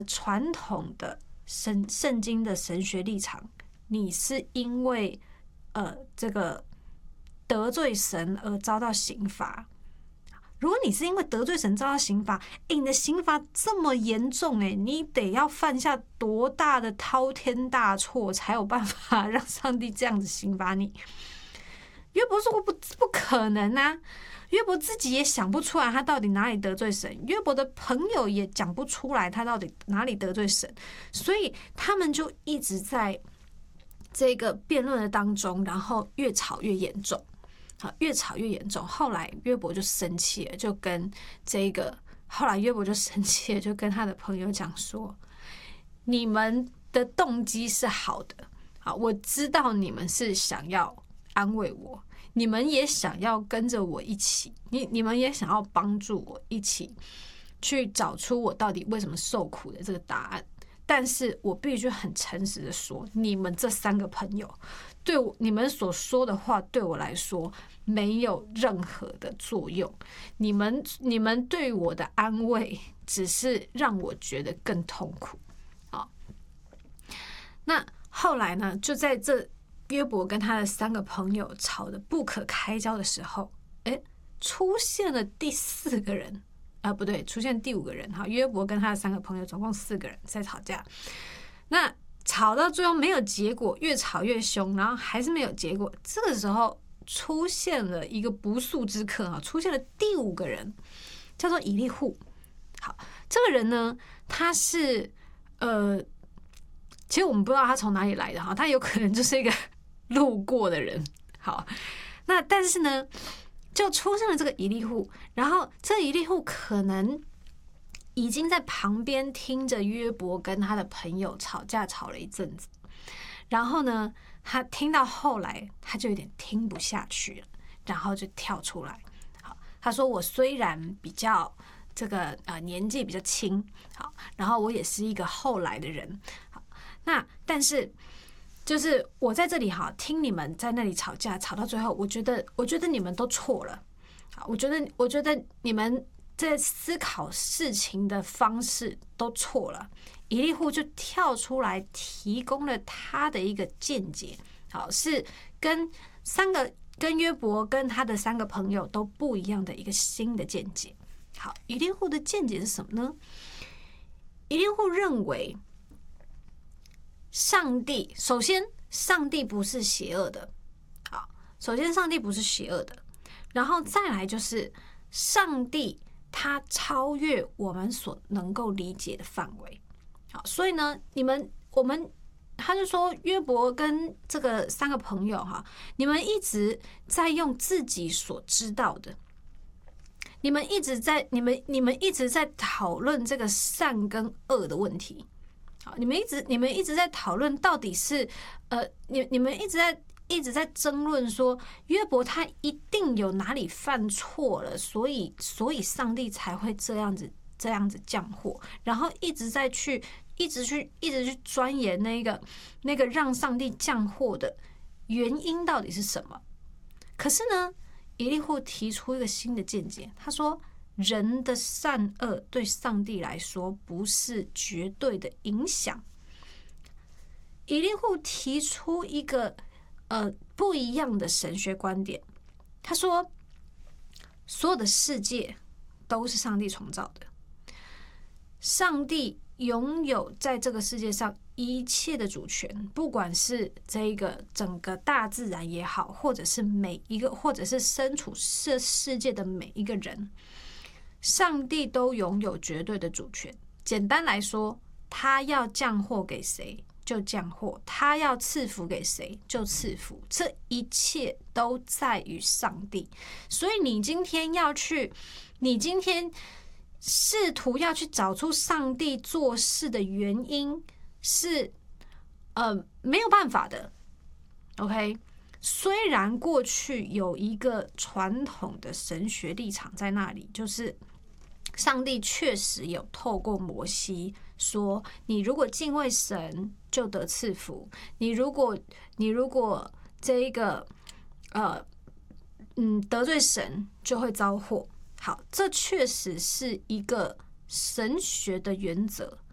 传统的圣经的神学立场，你是因为这个得罪神而遭到刑罚。如果你是因为得罪神遭到刑罚，你的刑罚这么严重，你得要犯下多大的滔天大错，才有办法让上帝这样子刑罚你？约伯说不可能啊！约伯自己也想不出来他到底哪里得罪神，约伯的朋友也讲不出来他到底哪里得罪神，所以他们就一直在这个辩论的当中，然后越吵越严重，越吵越严重。后来约伯就生气了，就跟他的朋友讲说：“你们的动机是好的，我知道你们是想要安慰我，你们也想要跟着我一起，你们也想要帮助我一起去找出我到底为什么受苦的这个答案。但是我必须很诚实的说，你们这3个朋友对你们所说的话对我来说没有任何的作用，你们对我的安慰只是让我觉得更痛苦。”那后来呢，就在这约伯跟他的3个朋友吵得不可开交的时候，出现了第4个人，不对，出现第5个人。约伯跟他的3个朋友总共4个人在吵架，那吵到最后没有结果，越吵越凶，然后还是没有结果。这个时候出现了一个不速之客，出现了第5个人，叫做以利户。好，这个人呢，他是其实我们不知道他从哪里来的，他有可能就是一个路过的人。好，那但是呢，就出现了这个以利户，然后这以利户可能已经在旁边听着约伯跟他的朋友吵架吵了一阵子，然后呢，他听到后来他就有点听不下去了，然后就跳出来。好，他说：“我虽然比较这个年纪比较轻，好，然后我也是一个后来的人。”那但是就是我在这里听你们在那里吵架，吵到最后，我觉得你们都错了。我觉得你们在思考事情的方式都错了。以利户就跳出来提供了他的一个见解，是跟约伯跟他的3个朋友都不一样的一个新的见解。好，以利户的见解是什么呢？以利户认为，首先上帝不是邪恶的，然后再来就是上帝他超越我们所能够理解的范围。好，所以呢，他就说约伯跟这个3个朋友你们一直在用自己所知道的，你们一直在讨论这个善跟恶的问题。好，你们一直在讨论到底是你们一直在争论说约伯他一定有哪里犯错了，所以上帝才会这样子降祸，然后一直去钻研那个让上帝降祸的原因到底是什么。可是呢，以利户提出一个新的见解，他说，人的善恶对上帝来说不是绝对的影响。以利户提出一个不一样的神学观点，他说，所有的世界都是上帝创造的，上帝拥有在这个世界上一切的主权，不管是这个整个大自然也好，或者是身处这世界的每一个人，上帝都拥有绝对的主权。简单来说，他要降祸给谁就降祸，他要赐福给谁就赐福，这一切都在于上帝。所以你今天试图要去找出上帝做事的原因，是没有办法的。OK， 虽然过去有一个传统的神学立场在那里，就是上帝确实有透过摩西说，你如果敬畏神就得赐福，你如果这一个得罪神就会遭祸。好，这确实是一个神学的原则，